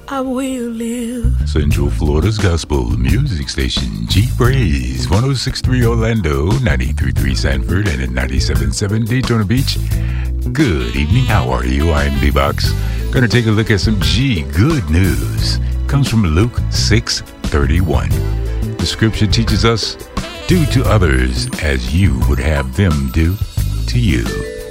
I will live. Central Florida's gospel music station, G-Praise, 106.3 Orlando, 93.3 Sanford, and at 97.7 Daytona Beach. Good evening, how are you? I'm B-Box. Gonna take a look at some good news. Comes from Luke 6:31. The scripture teaches us, do to others as you would have them do to you.